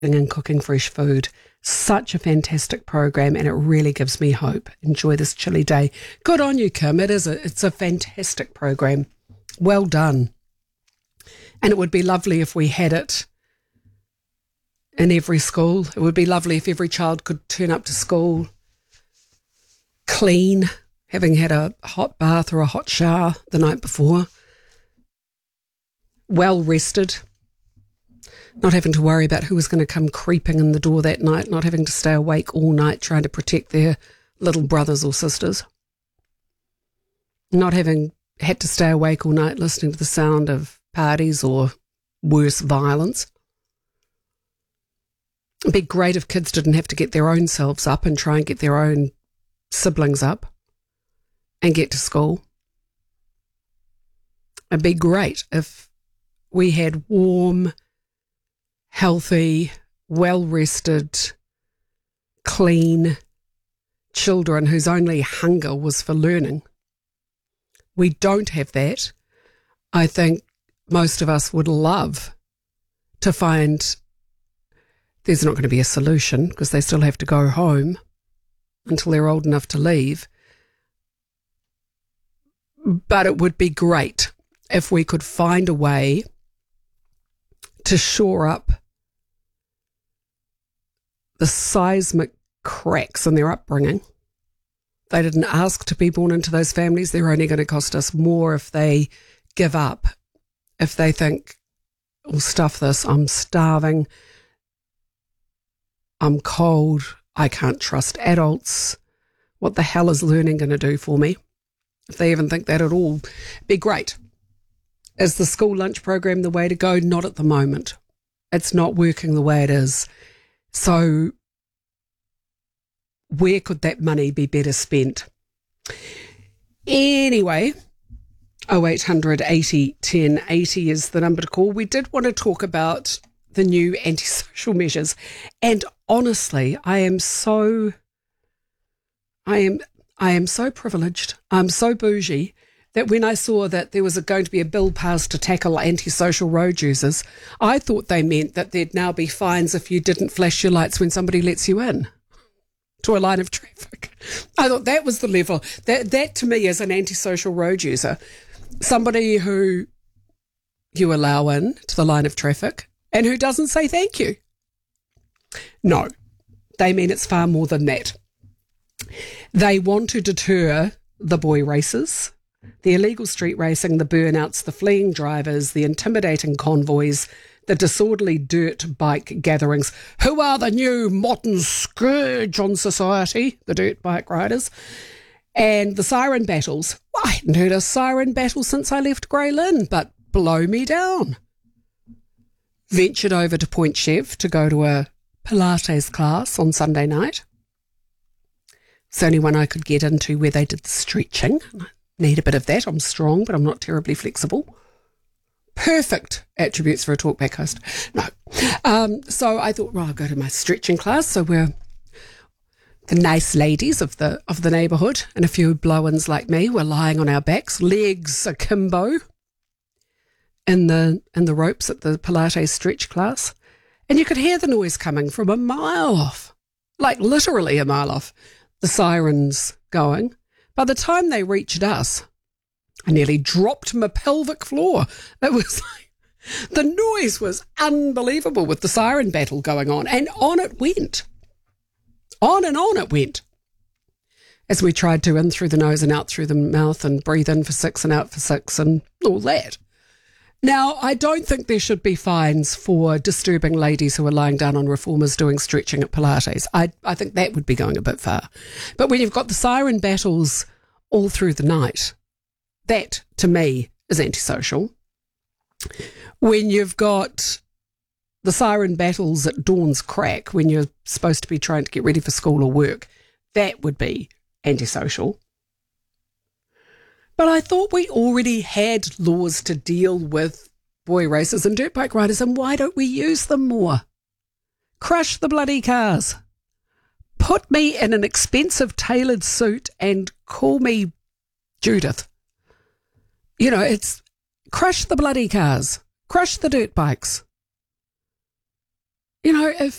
and cooking fresh food. Such a fantastic program, and it really gives me hope. Enjoy this chilly day. Good on you, Kim. It's a fantastic program. Well done. And it would be lovely if we had it in every school. It would be lovely if every child could turn up to school clean, having had a hot bath or a hot shower the night before, well rested, not having to worry about who was going to come creeping in the door that night, not having to stay awake all night trying to protect their little brothers or sisters, not having had to stay awake all night listening to the sound of parties or worse, violence. It'd be great if kids didn't have to get their own selves up and try and get their own siblings up and get to school. It'd be great if we had warm, healthy, well-rested, clean children whose only hunger was for learning. We don't have that. I think most of us would love to find there's not going to be a solution because they still have to go home until they're old enough to leave. But it would be great if we could find a way to shore up the seismic cracks in their upbringing. They didn't ask to be born into those families. They're only going to cost us more if they give up, if they think, oh, stuff this, I'm starving, I'm cold, I can't trust adults. What the hell is learning going to do for me? If they even think that at all, be great. Is the school lunch program the way to go? Not at the moment. It's not working the way it is. So where could that money be better spent? Anyway, 0800 80 10 80 is the number to call. We did want to talk about the new antisocial measures. And honestly, I am so privileged. I'm so bougie that when I saw that there was going to be a bill passed to tackle antisocial road users, I thought they meant that there'd now be fines if you didn't flash your lights when somebody lets you in to a line of traffic. I thought that was the level. That to me is an antisocial road user. Somebody who you allow in to the line of traffic and who doesn't say thank you. No, they mean it's far more than that. They want to deter the boy races, the illegal street racing, the burnouts, the fleeing drivers, the intimidating convoys, the disorderly dirt bike gatherings, who are the new modern scourge on society, the dirt bike riders, and the siren battles. Well, I hadn't heard a siren battle since I left Grey Lynn, but blow me down. Ventured over to Point Chev to go to a Pilates class on Sunday night. It's the only one I could get into where they did the stretching. I need a bit of that. I'm strong, but I'm not terribly flexible. Perfect attributes for a talkback host. No. So I thought, well, I'll go to my stretching class. So we're the nice ladies of the neighbourhood, and a few blow-ins like me were lying on our backs, legs akimbo in the ropes at the Pilates stretch class. And you could hear the noise coming from a mile off, like literally a mile off, the sirens going. By the time they reached us, I nearly dropped my pelvic floor. It was like, the noise was unbelievable with the siren battle going on. And on it went. On and on it went. As we tried to in through the nose and out through the mouth and breathe in for 6 and out for 6 and all that. Now, I don't think there should be fines for disturbing ladies who are lying down on reformers doing stretching at Pilates. I think that would be going a bit far. But when you've got the siren battles all through the night, that, to me, is antisocial. When you've got the siren battles at dawn's crack, when you're supposed to be trying to get ready for school or work, that would be antisocial. But I thought we already had laws to deal with boy racers and dirt bike riders, and why don't we use them more? Crush the bloody cars. Put me in an expensive tailored suit and call me Judith. You know, it's crush the bloody cars. Crush the dirt bikes. You know, if